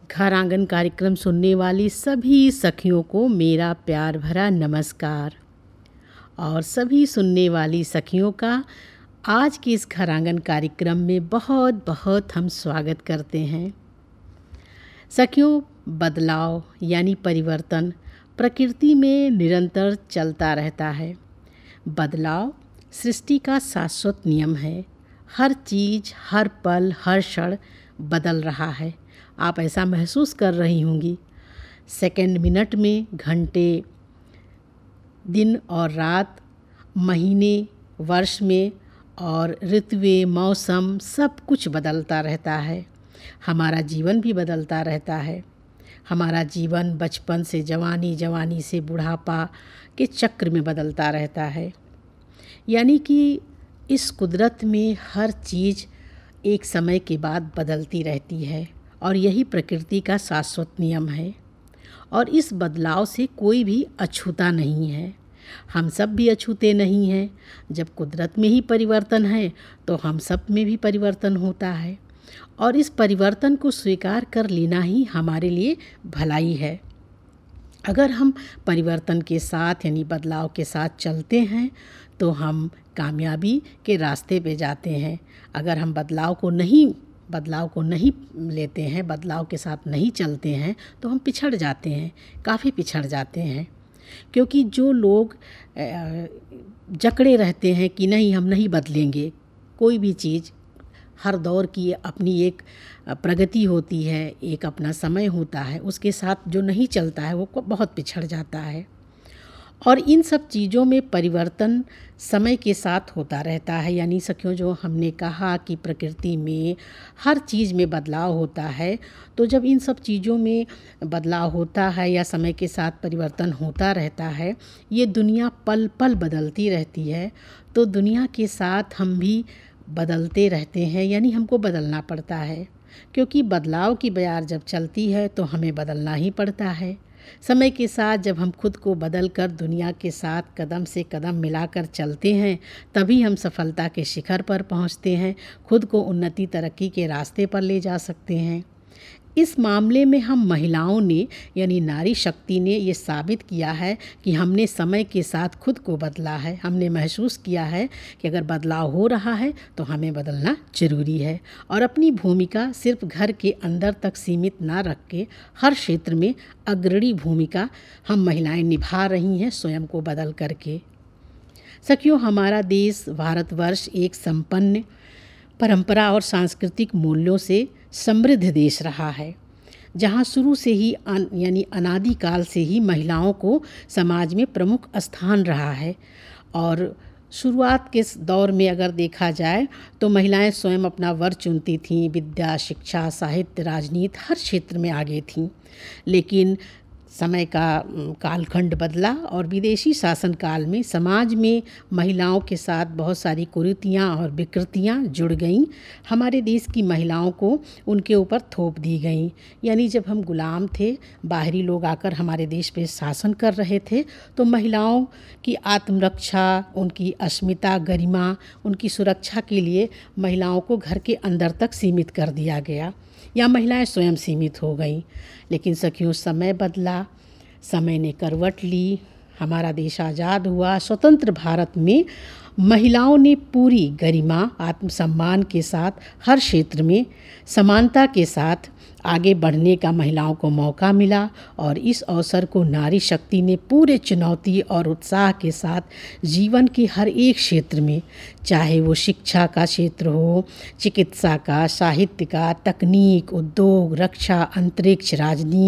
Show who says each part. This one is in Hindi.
Speaker 1: घर आंगन कार्यक्रम सुनने वाली सभी सखियों को मेरा प्यार भरा नमस्कार। और सभी सुनने वाली सखियों का आज के इस घर आंगन कार्यक्रम में बहुत बहुत हम स्वागत करते हैं। सखियों, बदलाव यानी परिवर्तन प्रकृति में निरंतर चलता रहता है। बदलाव सृष्टि का शाश्वत नियम है। हर चीज़, हर पल, हर क्षण बदल रहा है। आप ऐसा महसूस कर रही होंगी। सेकंड, मिनट में, घंटे, दिन और रात, महीने, वर्ष में और ऋतुएं, मौसम सब कुछ बदलता रहता है। हमारा जीवन भी बदलता रहता है। हमारा जीवन बचपन से जवानी, जवानी से बुढ़ापा के चक्र में बदलता रहता है। यानी कि इस कुदरत में हर चीज़ एक समय के बाद बदलती रहती है और यही प्रकृति का शाश्वत नियम है। और इस बदलाव से कोई भी अछूता नहीं है। हम सब भी अछूते नहीं हैं। जब कुदरत में ही परिवर्तन है तो हम सब में भी परिवर्तन होता है और इस परिवर्तन को स्वीकार कर लेना ही हमारे लिए भलाई है। अगर हम परिवर्तन के साथ यानी बदलाव के साथ चलते हैं तो हम कामयाबी के रास्ते पे जाते हैं। अगर हम बदलाव को नहीं लेते हैं, बदलाव के साथ नहीं चलते हैं तो हम पिछड़ जाते हैं, काफ़ी पिछड़ जाते हैं। क्योंकि जो लोग जकड़े रहते हैं कि नहीं, हम नहीं बदलेंगे, कोई भी चीज़, हर दौर की अपनी एक प्रगति होती है, एक अपना समय होता है, उसके साथ जो नहीं चलता है वो बहुत पिछड़ जाता है। और इन सब चीज़ों में परिवर्तन समय के साथ होता रहता है। यानी सखियों, जो हमने कहा कि प्रकृति में हर चीज़ में बदलाव होता है, तो जब इन सब चीज़ों में बदलाव होता है या समय के साथ परिवर्तन होता रहता है, ये दुनिया पल पल बदलती रहती है, तो दुनिया के साथ हम भी बदलते रहते हैं। यानी हमको बदलना पड़ता है, क्योंकि बदलाव की बयार जब चलती है तो हमें बदलना ही पड़ता है। समय के साथ जब हम खुद को बदल कर दुनिया के साथ कदम से कदम मिलाकर चलते हैं, तभी हम सफलता के शिखर पर पहुंचते हैं, खुद को उन्नति तरक्की के रास्ते पर ले जा सकते हैं। इस मामले में हम महिलाओं ने यानी नारी शक्ति ने ये साबित किया है कि हमने समय के साथ खुद को बदला है। हमने महसूस किया है कि अगर बदलाव हो रहा है तो हमें बदलना ज़रूरी है और अपनी भूमिका सिर्फ घर के अंदर तक सीमित ना रख के हर क्षेत्र में अग्रणी भूमिका हम महिलाएं निभा रही हैं, स्वयं को बदल करके। सखियों, हमारा देश भारतवर्ष एक संपन्न परंपरा और सांस्कृतिक मूल्यों से समृद्ध देश रहा है, जहाँ शुरू से ही यानी अनादिकाल से ही महिलाओं को समाज में प्रमुख स्थान रहा है। और शुरुआत के दौर में अगर देखा जाए तो महिलाएं स्वयं अपना वर चुनती थीं, विद्या, शिक्षा, साहित्य, राजनीति हर क्षेत्र में आगे थीं। लेकिन समय का कालखंड बदला और विदेशी शासन काल में समाज में महिलाओं के साथ बहुत सारी कुरीतियाँ और विकृतियाँ जुड़ गईं। हमारे देश की महिलाओं को उनके ऊपर थोप दी गईं। यानी जब हम गुलाम थे, बाहरी लोग आकर हमारे देश पे शासन कर रहे थे, तो महिलाओं की आत्मरक्षा, उनकी अस्मिता, गरिमा, उनकी सुरक्षा के लिए महिलाओं को घर के अंदर तक सीमित कर दिया गया या महिलाएं स्वयं सीमित हो गईं। लेकिन सखियों, समय बदला, समय ने करवट ली, हमारा देश आज़ाद हुआ। स्वतंत्र भारत में महिलाओं ने पूरी गरिमा, आत्मसम्मान के साथ हर क्षेत्र में समानता के साथ आगे बढ़ने का महिलाओं को मौका मिला और इस अवसर को नारी शक्ति ने पूरे चुनौती और उत्साह के साथ जीवन के हर एक क्षेत्र में, चाहे वो शिक्षा का क्षेत्र हो, चिकित्सा का, साहित्य का, तकनीक, उद्योग, रक्षा, अंतरिक्ष, राजनीति,